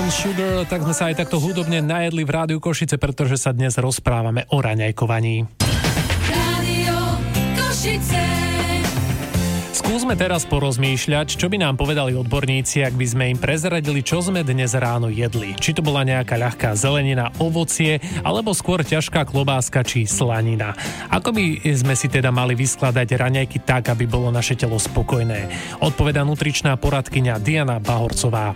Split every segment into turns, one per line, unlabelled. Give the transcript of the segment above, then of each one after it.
Sugar, tak sme sa aj takto hudobne najedli v Rádiu Košice, pretože sa dnes rozprávame o raňajkovaní.
Rádio Košice.
Skúsme teraz porozmýšľať, čo by nám povedali odborníci, ak by sme im prezradili, čo sme dnes ráno jedli. Či to bola nejaká ľahká zelenina, ovocie, alebo skôr ťažká klobáska či slanina. Ako by sme si teda mali vyskladať raňajky tak, aby bolo naše telo spokojné? Odpoveda nutričná poradkyňa Diana Bahorcová.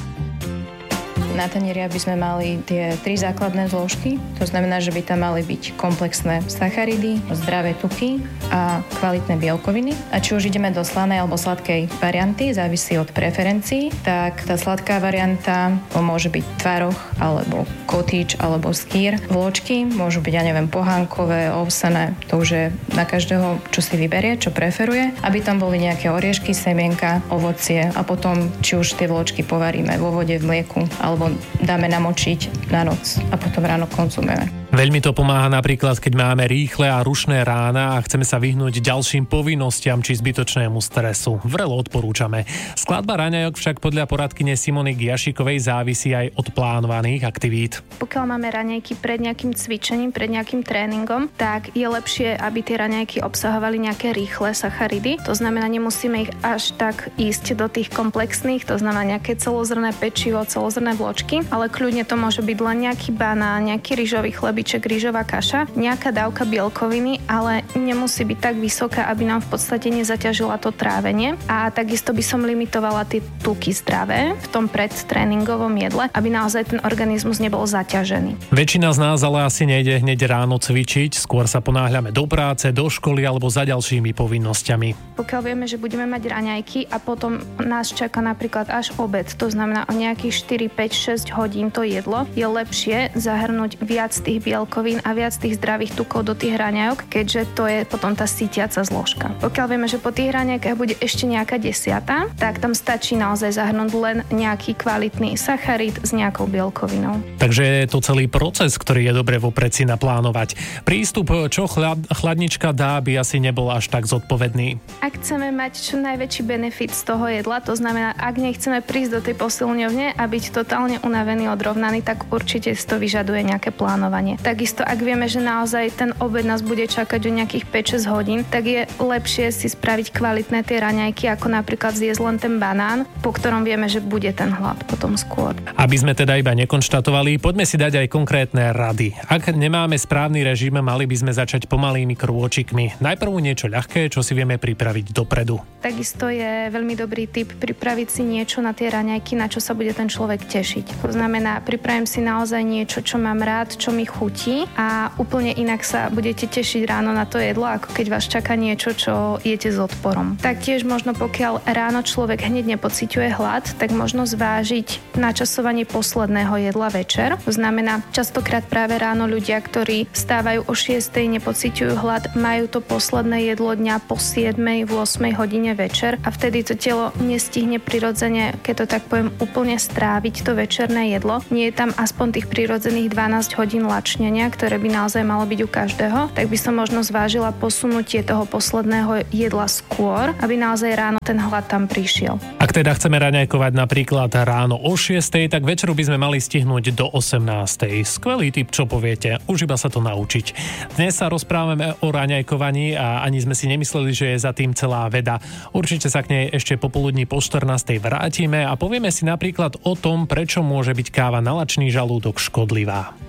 Na tanieri by sme mali tie 3 základné zložky. To znamená, že by tam mali byť komplexné sacharidy, zdravé tuky a kvalitné bielkoviny. A či už ideme do slanej alebo sladkej varianty, závisí od preferencií, tak tá sladká varianta môže byť tvaroh alebo kotič alebo skýr. Vločky môžu byť, pohánkové, ovsené. To už je na každého, čo si vyberie, čo preferuje. Aby tam boli nejaké oriešky, semienka, ovocie a potom či už tie vločky povaríme vo vode, v mlieku alebo dáme namočiť na noc a potom ráno konzumujeme.
Veľmi to pomáha napríklad, keď máme rýchle a rušné rána a chceme sa vyhnúť ďalším povinnostiam či zbytočnému stresu. Vrelo odporúčame. Skladba raňajok však podľa poradkyne Simony Giašikovej závisí aj od plánovaných aktivít.
Pokiaľ máme raňajky pred nejakým cvičením, pred nejakým tréningom, tak je lepšie, aby tie raňajky obsahovali nejaké rýchle sacharidy. To znamená, nemusíme ich až tak ísť do tých komplexných, to znamená nejaké celozrné pečivo, celozrné vločky, ale kľudne to môže byť len nejaký banán, nejaký rýžový chlebiček, rýžová kaša, nejaká dávka bielkoviny, ale nemusí byť tak vysoká, aby nám v podstate nezaťažila to trávenie. A takisto by som limitovala tie tuky zdravé v tom predtréningovom jedle, aby naozaj ten organizmus nebol zaťažený.
Väčšina z nás ale asi nejde hneď ráno cvičiť, skôr sa ponáhľame do práce, do školy alebo za ďalšími povinnosťami.
Pokiaľ vieme, že budeme mať raňajky a potom nás čaká napríklad až obed, to znamená o nejakých 4, 5, 6 hodín to jedlo, je lepšie zahrnúť viac tých bielkovín a viac tých zdravých tukov do tých raňajok, keďže to je potom tá sytiaca zložka. Pokiaľ vieme, že po tých raňajkách bude ešte nejaká 10, tak tam stačí naozaj zahrnúť len nejaký kvalitný sacharid s nejakou bielkovinou.
Takže je to celý proces, ktorý je dobre vopred si naplánovať. Prístup, čo chladnička dá, by asi nebol až tak zodpovedný.
Ak chceme mať čo najväčší benefit z toho jedla, to znamená, ak nechceme prísť do tej posilňovne a byť totálne unavený, odrovnaný, tak určite si to vyžaduje nejaké plánovanie. Takisto, ak vieme, že naozaj ten obed nás bude čakať o nejakých 5-6 hodín, tak je lepšie si spraviť kvalitné tie raňajky, ako napríklad zjesť len ten banán, po ktorom vieme, že bude ten hlad potom skôr.
Aby sme teda iba nekonštatovali, poďme si dať aj konkrétne rady. Ak nemáme správny režim, mali by sme začať pomalými krôčikmi. Najprv niečo ľahké, čo si vieme pripraviť dopredu.
Takisto je veľmi dobrý tip pripraviť si niečo na tie raňajky, na čo sa bude ten človek tešiť. To znamená, pripravím si naozaj niečo, čo mám rád, čo mi chutí a úplne inak sa budete tešiť ráno na to jedlo, ako keď vás čaká niečo, čo jete s odporom. Taktiež možno pokiaľ ráno človek hneď nepociťuje hlad, tak možno zvážiť načasovanie posledného jedla večer. To znamená, častokrát práve ráno ľudia, ktorí vstávajú o 6:00, nepociťujú hlad, majú to posledné jedlo dňa po 7:00, v 8:00 hodine večer a vtedy to telo nestihne prirodzene, keď to tak poviem, úplne stráviť to večerné jedlo. Nie je tam aspoň tých prirodzených 12 hodín lačnenia, ktoré by naozaj malo byť u každého, tak by som možno zvážila posunutie toho posledného jedla skôr, aby naozaj ráno ten hlad tam prišiel.
Ak teda chceme raňajkovať napríklad ráno o 6:00, tak večeru by sme mali stihnúť do 18:00. Skvelý tip, čo poviete, už iba sa to naučiť. Dnes sa rozprávame o raňajkovaní a ani sme si nemysleli, že je za tým celá veda. Určite sa k nej ešte popoludní po 14:00 vrátime a povieme si napríklad o tom, prečo môže byť káva na lačný žalúdok škodlivá.